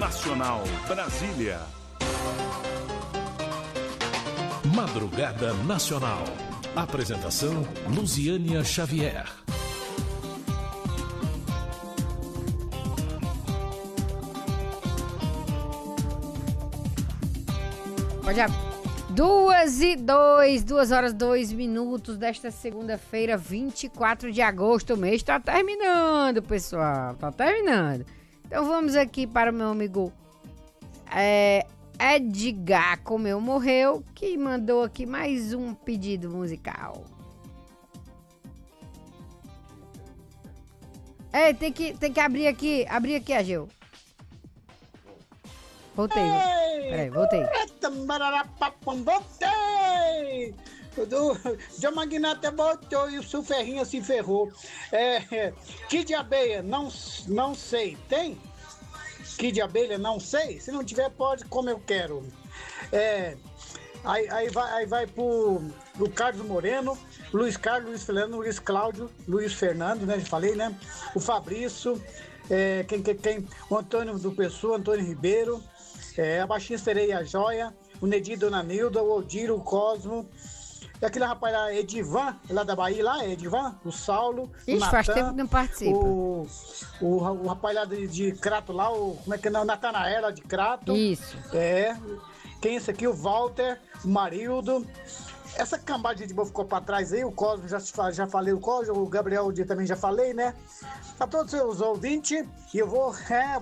Nacional, Brasília. Madrugada Nacional. Apresentação, Luziânia Xavier. Pode abrir. 2h02 desta segunda-feira, 24 de agosto. O mês tá terminando, pessoal. Tá terminando. Então vamos aqui para o meu amigo Edgar Comeu Morreu, que mandou aqui mais um pedido musical. Tem que abrir aqui, Ageu. Voltei. Peraí, voltei. Voltei! O João Magnata voltou e o seu Ferrinha se ferrou. Kid Abelha, não sei. Tem? Kid Abelha, não sei. Se não tiver, pode, como eu quero. Aí vai pro Carlos Moreno, Luiz Carlos, Luiz Fernando, Luiz Cláudio, Luiz Fernando, né? Já falei, né? O Fabrício, quem? O Antônio do Pessoa, Antônio Ribeiro, a Baixinha Sereia Joia, o Nedir Dona Nilda, o Odiro, o Cosmo, e aquele rapaz lá, Edivan, lá da Bahia, Edivan, o Saulo, Ixi, o Natan, faz tempo que não participa. O rapaz lá de Crato lá, como é que não? Natanael lá de Crato. Isso. Quem é esse aqui? O Walter, o Marildo. Essa cambada de boa ficou pra trás aí, o Cosmo, já falei o Cosmo, o Gabriel também já falei, né? A todos os ouvintes, e eu vou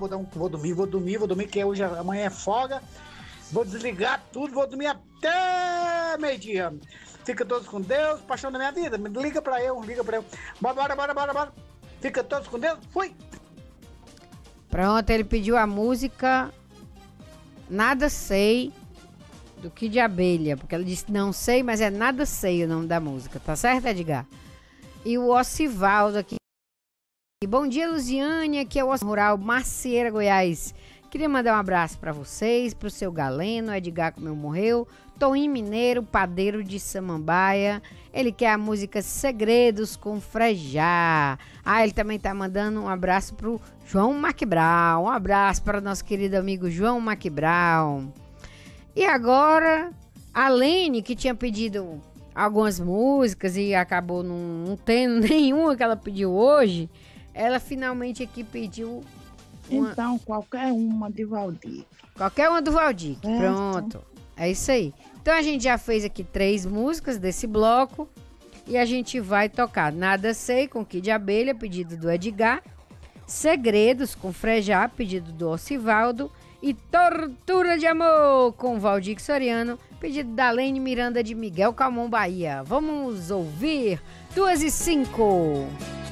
dormir, que hoje, amanhã é folga. Vou desligar tudo, vou dormir até meio-dia. Fica todos com Deus, paixão da minha vida. Liga pra eu. Bora. Fica todos com Deus, fui! Pronto, ele pediu a música Nada Sei, do Kid Abelha, porque ele disse não sei, mas é Nada Sei o nome da música, tá certo, Edgar? E o Ocivaldo aqui. Bom dia, Luziânia, aqui é o Rural Macieira, Goiás. Queria mandar um abraço para vocês, pro seu Galeno, Edgar Comeu Morreu, Toim Mineiro, padeiro de Samambaia. Ele quer a música Segredos com Frejá. Ele também tá mandando um abraço pro João Macbral. Um abraço para o nosso querido amigo João Macbral. E agora, a Lene, que tinha pedido algumas músicas e acabou não tendo nenhuma que ela pediu hoje, ela finalmente aqui pediu então, qualquer uma de Valdir. Qualquer uma do Valdir. Pronto. É isso aí. Então a gente já fez aqui 3 músicas desse bloco e a gente vai tocar Nada Sei com Kid Abelha, pedido do Edgar, Segredos com Frejá, pedido do Ocivaldo, e Tortura de Amor com Valdir Soriano, pedido da Lene Miranda de Miguel Calmon, Bahia. Vamos ouvir 2h05.